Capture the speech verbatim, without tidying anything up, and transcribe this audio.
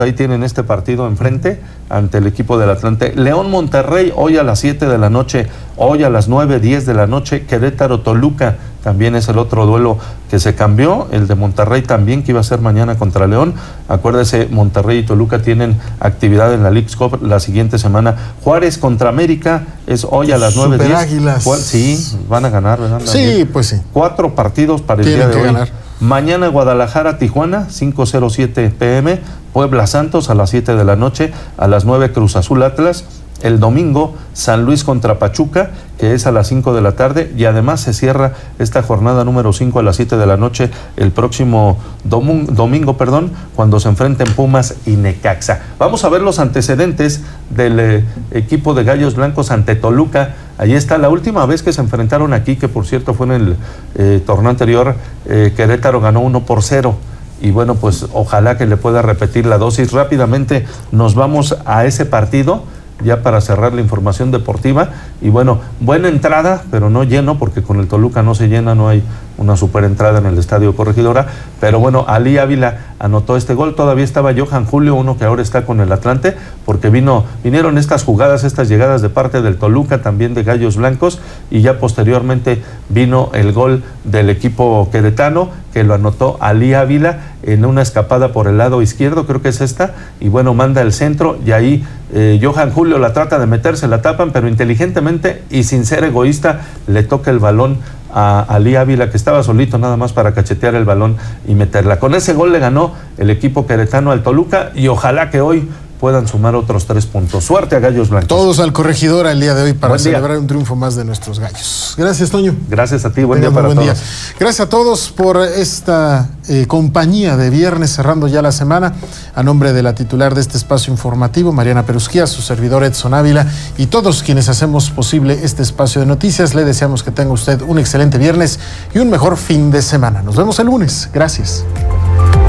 Ahí tienen este partido enfrente ante el equipo del Atlante. León Monterrey hoy a las siete de la noche, hoy a las nueve, diez de la noche. Querétaro Toluca también es el otro duelo que se cambió, el de Monterrey también, que iba a ser mañana contra León. Acuérdese, Monterrey y Toluca tienen actividad en la Leagues Cup la siguiente semana. Juárez contra América es hoy a las nueve, diez. Super Águilas. Sí, van a ganar, ¿verdad? Sí, pues sí. Cuatro partidos para el Tienen día de que hoy. ganar. Mañana Guadalajara, Tijuana, cinco cero siete pe eme, Puebla Santos a las siete de la noche, a las nueve Cruz Azul Atlas. El domingo San Luis contra Pachuca, que es a las cinco de la tarde, y además se cierra esta jornada número cinco a las siete de la noche el próximo domingo, domingo, perdón, cuando se enfrenten Pumas y Necaxa. Vamos a ver los antecedentes del eh, equipo de Gallos Blancos ante Toluca. Ahí está la última vez que se enfrentaron aquí, que por cierto fue en el eh, torneo anterior. eh, Querétaro ganó uno por cero. Y bueno, pues ojalá que le pueda repetir la dosis. Rápidamente nos vamos a ese partido, ya para cerrar la información deportiva. Y bueno, buena entrada, pero no lleno, porque con el Toluca no se llena, no hay una super entrada en el Estadio Corregidora. Pero bueno, Ali Ávila anotó este gol. Todavía estaba Johan Julio, uno que ahora está con el Atlante, porque vino, vinieron estas jugadas, estas llegadas de parte del Toluca, también de Gallos Blancos, y ya posteriormente vino el gol del equipo queretano, que lo anotó Ali Ávila en una escapada por el lado izquierdo, creo que es esta, y bueno, manda el centro, y ahí eh, Johan Julio la trata de meterse, la tapan, pero inteligentemente y sin ser egoísta, le toca el balón a Ali Ávila, que estaba solito nada más para cachetear el balón y meterla. Con ese gol le ganó el equipo queretano al Toluca, y ojalá que hoy puedan sumar otros tres puntos. Suerte a Gallos Blancos. Todos al Corregidora el día de hoy para celebrar un triunfo más de nuestros gallos. Gracias, Toño. Gracias a ti, buen Tengan día para buen todos. Día. Gracias a todos por esta eh, compañía de viernes, cerrando ya la semana. A nombre de la titular de este espacio informativo, Mariana Perusquía, su servidor Edson Ávila, y todos quienes hacemos posible este espacio de noticias, le deseamos que tenga usted un excelente viernes y un mejor fin de semana. Nos vemos el lunes. Gracias.